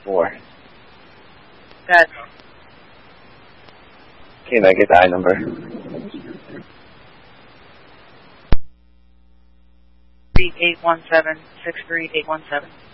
4. That. Can I get the I number? 817-63817.